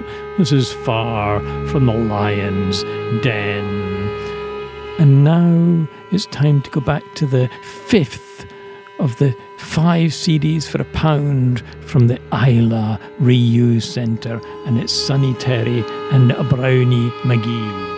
this is far from the lion's den. And now it's time to go back to the 5th of the 5 CDs for £1 from the Isla Reuse Centre, and it's Sonny Terry and Brownie McGee.